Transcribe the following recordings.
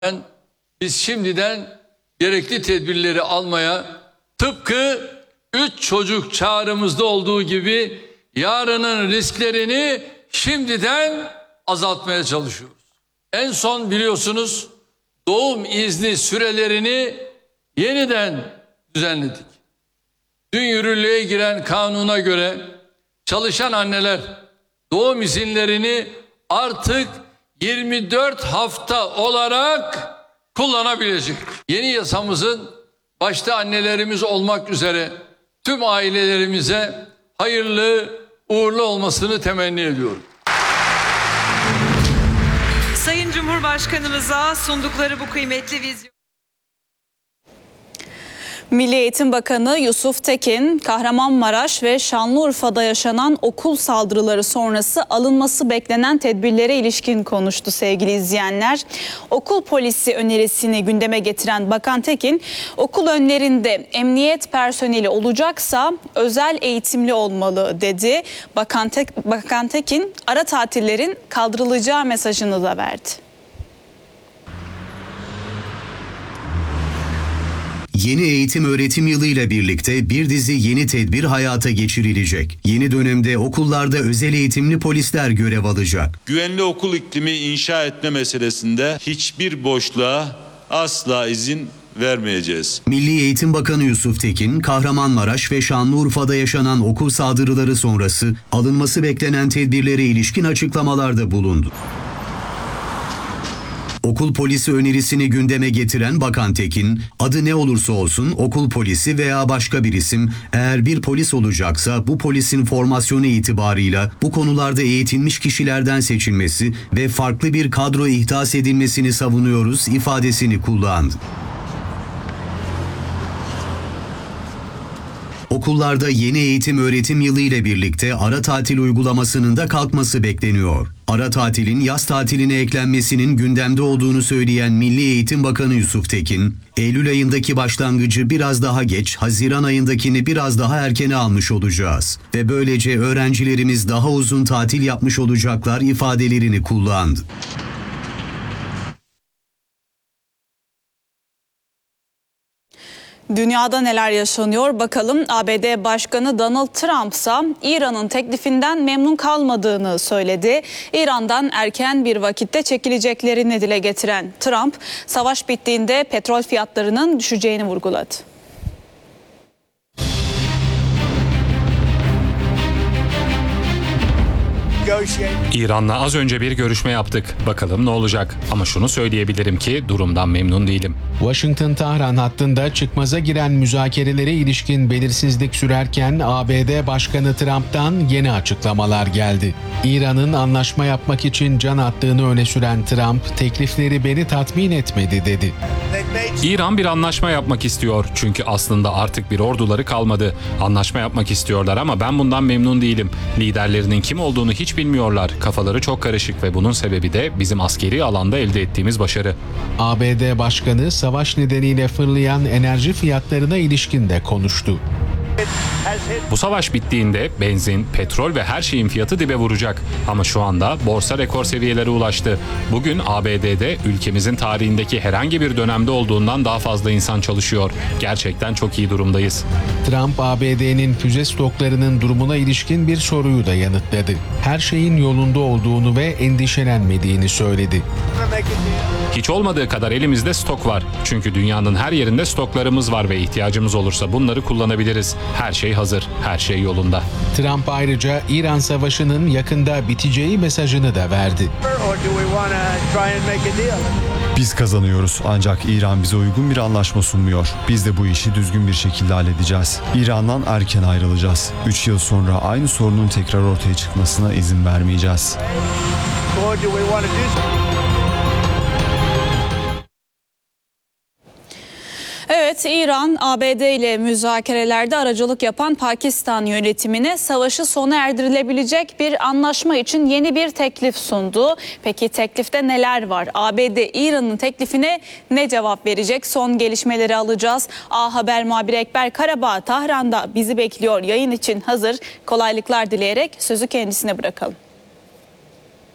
Biz şimdiden gerekli tedbirleri almaya, tıpkı 3 çocuk çağrımızda olduğu gibi yarının risklerini şimdiden azaltmaya çalışıyoruz. En son biliyorsunuz doğum izni sürelerini yeniden düzenledik. Dün yürürlüğe giren kanuna göre çalışan anneler doğum izinlerini artık 24 hafta olarak kullanabilecek. Yeni yasamızın başta annelerimiz olmak üzere tüm ailelerimize hayırlı, uğurlu olmasını temenni ediyorum. Sayın Cumhurbaşkanımıza sundukları bu kıymetli vizyon. Milli Eğitim Bakanı Yusuf Tekin, Kahramanmaraş ve Şanlıurfa'da yaşanan okul saldırıları sonrası alınması beklenen tedbirlere ilişkin konuştu sevgili izleyenler. Okul polisi önerisini gündeme getiren Bakan Tekin, okul önlerinde emniyet personeli olacaksa özel eğitimli olmalı dedi. Bakan Tekin, ara tatillerin kaldırılacağı mesajını da verdi. Yeni eğitim öğretim yılıyla birlikte bir dizi yeni tedbir hayata geçirilecek. Yeni dönemde okullarda özel eğitimli polisler görev alacak. Güvenli okul iklimi inşa etme meselesinde hiçbir boşluğa asla izin vermeyeceğiz. Milli Eğitim Bakanı Yusuf Tekin, Kahramanmaraş ve Şanlıurfa'da yaşanan okul saldırıları sonrası alınması beklenen tedbirlere ilişkin açıklamalarda bulundu. Okul polisi önerisini gündeme getiren Bakan Tekin, adı ne olursa olsun okul polisi veya başka bir isim eğer bir polis olacaksa bu polisin formasyonu itibarıyla bu konularda eğitilmiş kişilerden seçilmesi ve farklı bir kadro ihdas edilmesini savunuyoruz ifadesini kullandı. Okullarda yeni eğitim öğretim yılı ile birlikte ara tatil uygulamasının da kalkması bekleniyor. Ara tatilin yaz tatiline eklenmesinin gündemde olduğunu söyleyen Milli Eğitim Bakanı Yusuf Tekin, Eylül ayındaki başlangıcı biraz daha geç, Haziran ayındakini biraz daha erkene almış olacağız ve böylece öğrencilerimiz daha uzun tatil yapmış olacaklar ifadelerini kullandı. Dünyada neler yaşanıyor bakalım. ABD Başkanı Donald Trump ise İran'ın teklifinden memnun kalmadığını söyledi. İran'dan erken bir vakitte çekileceklerini dile getiren Trump, savaş bittiğinde petrol fiyatlarının düşeceğini vurguladı. İran'la az önce bir görüşme yaptık. Bakalım ne olacak? Ama şunu söyleyebilirim ki durumdan memnun değilim. Washington-Tahran hattında çıkmaza giren müzakerelere ilişkin belirsizlik sürerken ABD Başkanı Trump'tan yeni açıklamalar geldi. İran'ın anlaşma yapmak için can attığını öne süren Trump, teklifleri beni tatmin etmedi dedi. İran bir anlaşma yapmak istiyor. Çünkü aslında artık bir orduları kalmadı. Anlaşma yapmak istiyorlar ama ben bundan memnun değilim. Liderlerinin kim olduğunu hiç bilmiyorlar. Kafaları çok karışık ve bunun sebebi de bizim askeri alanda elde ettiğimiz başarı. ABD Başkanı savaş nedeniyle fırlayan enerji fiyatlarına ilişkin de konuştu. Bu savaş bittiğinde benzin, petrol ve her şeyin fiyatı dibe vuracak. Ama şu anda borsa rekor seviyelere ulaştı. Bugün ABD'de ülkemizin tarihindeki herhangi bir dönemde olduğundan daha fazla insan çalışıyor. Gerçekten çok iyi durumdayız. Trump, ABD'nin füze stoklarının durumuna ilişkin bir soruyu da yanıtladı. Her şeyin yolunda olduğunu ve endişelenmediğini söyledi. Hiç olmadığı kadar elimizde stok var. Çünkü dünyanın her yerinde stoklarımız var ve ihtiyacımız olursa bunları kullanabiliriz. Her şey hazır, her şey yolunda. Trump ayrıca İran Savaşı'nın yakında biteceği mesajını da verdi. Biz kazanıyoruz ancak İran bize uygun bir anlaşma sunmuyor. Biz de bu işi düzgün bir şekilde halledeceğiz. İran'dan erken ayrılacağız. 3 yıl sonra aynı sorunun tekrar ortaya çıkmasına izin vermeyeceğiz. Evet, İran, ABD ile müzakerelerde aracılık yapan Pakistan yönetimine savaşı sona erdirilebilecek bir anlaşma için yeni bir teklif sundu. Peki teklifte neler var? ABD, İran'ın teklifine ne cevap verecek? Son gelişmeleri alacağız. A Haber muhabiri Ekber Karabağ, Tahran'da bizi bekliyor. Yayın için hazır. Kolaylıklar dileyerek sözü kendisine bırakalım.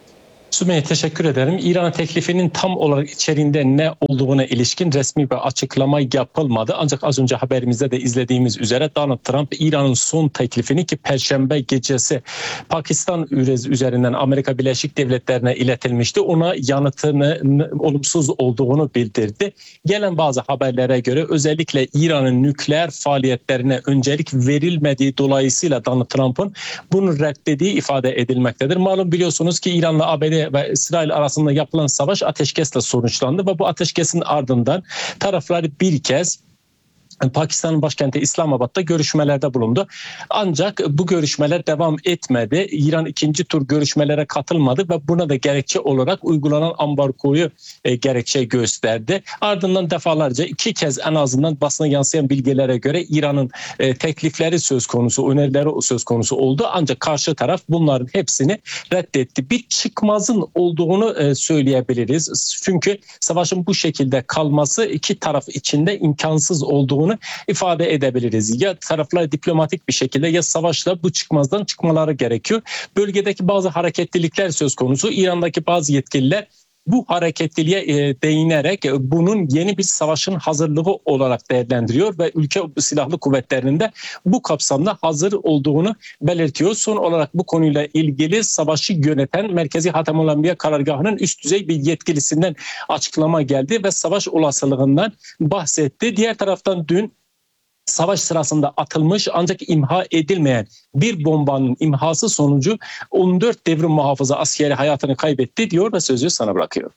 Sümeyye, teşekkür ederim. İran teklifinin tam olarak içeriğinde ne olduğuna ilişkin resmi bir açıklama yapılmadı. Ancak az önce haberimizde de izlediğimiz üzere Donald Trump İran'ın son teklifini ki Perşembe gecesi Pakistan üzerinden Amerika Birleşik Devletleri'ne iletilmişti. Ona yanıtının olumsuz olduğunu bildirdi. Gelen bazı haberlere göre özellikle İran'ın nükleer faaliyetlerine öncelik verilmediği dolayısıyla Donald Trump'ın bunu reddettiği ifade edilmektedir. Malum biliyorsunuz ki İran'la ABD ve İsrail arasında yapılan savaş ateşkesle sonuçlandı ve bu ateşkesin ardından taraflar bir kez Pakistan'ın başkenti İslamabad'da görüşmelerde bulundu. Ancak bu görüşmeler devam etmedi. İran ikinci tur görüşmelere katılmadı ve buna da gerekçe olarak uygulanan ambargoyu gerekçe gösterdi. Ardından defalarca 2 kez en azından basına yansıyan bilgilere göre İran'ın teklifleri söz konusu, önerileri söz konusu oldu. Ancak karşı taraf bunların hepsini reddetti. Bir çıkmazın olduğunu söyleyebiliriz. Çünkü savaşın bu şekilde kalması iki taraf içinde imkansız olduğunu ifade edebiliriz. Ya taraflar diplomatik bir şekilde ya savaşla bu çıkmazdan çıkmaları gerekiyor. Bölgedeki bazı hareketlilikler söz konusu. İran'daki bazı yetkililer bu hareketliliğe değinerek bunun yeni bir savaşın hazırlığı olarak değerlendiriyor ve ülke silahlı kuvvetlerinin de bu kapsamda hazır olduğunu belirtiyor. Son olarak bu konuyla ilgili savaşı yöneten Merkezi Hatemül Enbiya Karargahı'nın üst düzey bir yetkilisinden açıklama geldi ve savaş olasılığından bahsetti. Diğer taraftan dün savaş sırasında atılmış ancak imha edilmeyen bir bombanın imhası sonucu 14 devrim muhafızı askeri hayatını kaybetti diyor ve sözü sana bırakıyor.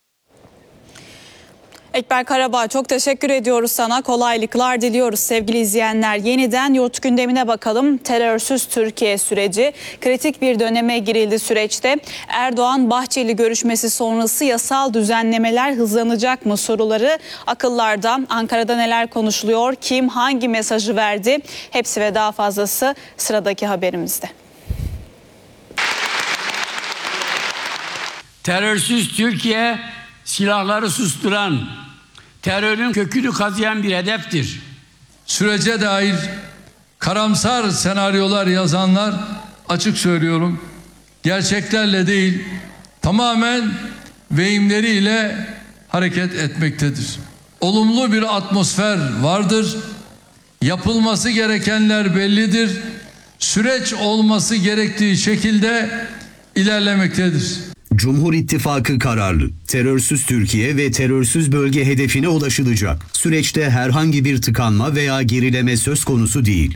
Ekber Karabağ, çok teşekkür ediyoruz sana. Kolaylıklar diliyoruz sevgili izleyenler. Yeniden yurt gündemine bakalım. Terörsüz Türkiye süreci kritik bir döneme girildi süreçte. Erdoğan-Bahçeli görüşmesi sonrası yasal düzenlemeler hızlanacak mı soruları akıllarda. Ankara'da neler konuşuluyor? Kim hangi mesajı verdi? Hepsi ve daha fazlası sıradaki haberimizde. Terörsüz Türkiye silahları susturan, terörün kökünü kazıyan bir hedeftir. Sürece dair karamsar senaryolar yazanlar, açık söylüyorum, gerçeklerle değil tamamen vehimleriyle hareket etmektedir. Olumlu bir atmosfer vardır. Yapılması gerekenler bellidir. Süreç olması gerektiği şekilde ilerlemektedir. Cumhur İttifakı kararlı. Terörsüz Türkiye ve terörsüz bölge hedefine ulaşılacak. Süreçte herhangi bir tıkanma veya gerileme söz konusu değil.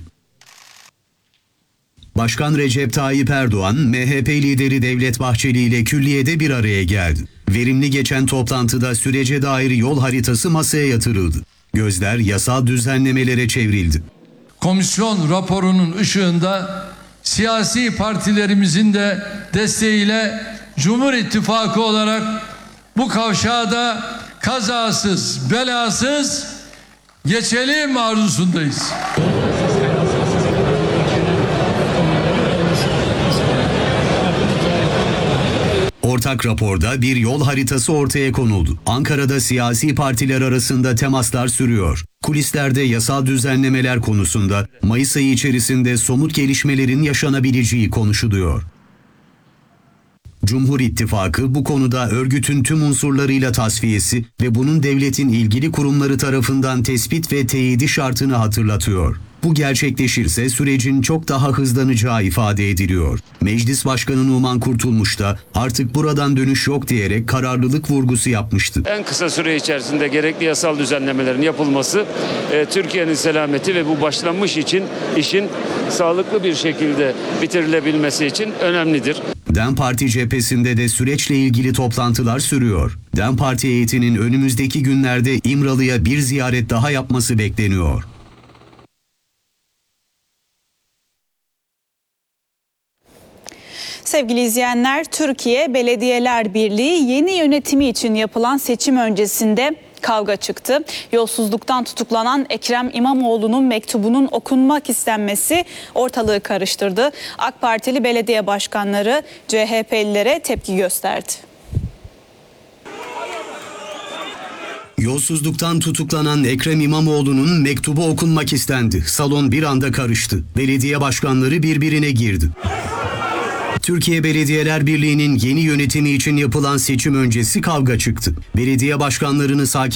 Başkan Recep Tayyip Erdoğan, MHP lideri Devlet Bahçeli ile külliyede bir araya geldi. Verimli geçen toplantıda sürece dair yol haritası masaya yatırıldı. Gözler yasal düzenlemelere çevrildi. Komisyon raporunun ışığında siyasi partilerimizin de desteğiyle Cumhur İttifakı olarak bu kavşağı da kazasız, belasız geçelim arzusundayız. Ortak raporda bir yol haritası ortaya konuldu. Ankara'da siyasi partiler arasında temaslar sürüyor. Kulislerde yasal düzenlemeler konusunda Mayıs ayı içerisinde somut gelişmelerin yaşanabileceği konuşuluyor. Cumhur İttifakı bu konuda örgütün tüm unsurlarıyla tasfiyesi ve bunun devletin ilgili kurumları tarafından tespit ve teyidi şartını hatırlatıyor. Bu gerçekleşirse sürecin çok daha hızlanacağı ifade ediliyor. Meclis Başkanı Numan Kurtulmuş da artık buradan dönüş yok diyerek kararlılık vurgusu yapmıştı. En kısa süre içerisinde gerekli yasal düzenlemelerin yapılması Türkiye'nin selameti ve bu başlanmış işin sağlıklı bir şekilde bitirilebilmesi için önemlidir. DEM Parti cephesinde de süreçle ilgili toplantılar sürüyor. DEM Parti heyetinin önümüzdeki günlerde İmralı'ya bir ziyaret daha yapması bekleniyor. Sevgili izleyenler, Türkiye Belediyeler Birliği yeni yönetimi için yapılan seçim öncesinde kavga çıktı. Yolsuzluktan tutuklanan Ekrem İmamoğlu'nun mektubunun okunmak istenmesi ortalığı karıştırdı. AK Partili belediye başkanları CHP'lilere tepki gösterdi. Yolsuzluktan tutuklanan Ekrem İmamoğlu'nun mektubu okunmak istendi. Salon bir anda karıştı. Belediye başkanları birbirine girdi. Türkiye Belediyeler Birliği'nin yeni yönetimi için yapılan seçim öncesi kavga çıktı. Belediye başkanlarını sakin